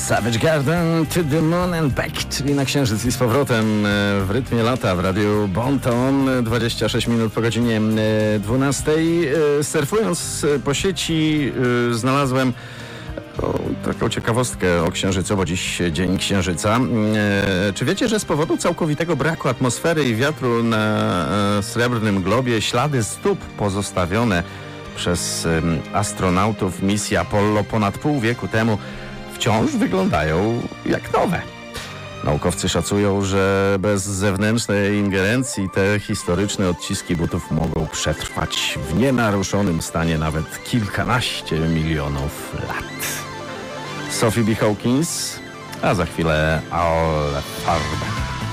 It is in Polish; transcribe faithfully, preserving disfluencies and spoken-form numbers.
Savage Garden, To the Moon and Back, czyli na Księżyc i z powrotem w rytmie lata w radiu Bonton. dwadzieścia sześć minut po godzinie dwunastej. Surfując po sieci znalazłem o, taką ciekawostkę o Księżycu, bo dziś Dzień Księżyca. Czy wiecie, że z powodu całkowitego braku atmosfery i wiatru na Srebrnym Globie ślady stóp pozostawione przez astronautów misji Apollo ponad pół wieku temu wciąż wyglądają jak nowe? Naukowcy szacują, że bez zewnętrznej ingerencji te historyczne odciski butów mogą przetrwać w nienaruszonym stanie nawet kilkanaście milionów lat. Sophie B. Hawkins, a za chwilę Al Farben.